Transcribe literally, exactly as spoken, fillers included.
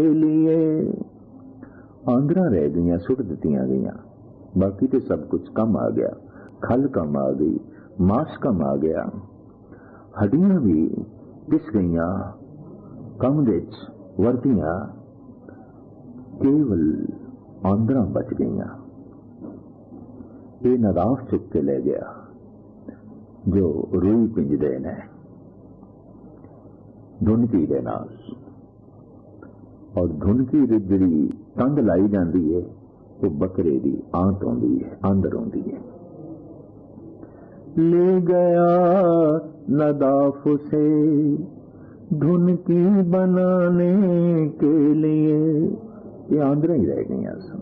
लिए आंदरा रह गई, सुट दित्तियां गईयां। बाकी तो सब कुछ कम आ गया। खल कम आ गई, मांस कम आ गया, हड्डियां भी पिस गईयां, कम विच वरतियां, केवल आंदरा बच गईयां। ये नदाफ चुक के ले गया जो रूई पिंजदे ने धुनकी दे नाल, और धुनकी दी जिहड़ी तंग लाई जाती है वो बकरे दी आंत आउंदी है, अंदर आउंदी है। ले गया नदाफ से धुनकी बनाने के लिए, ये आंदरा ही रह गई।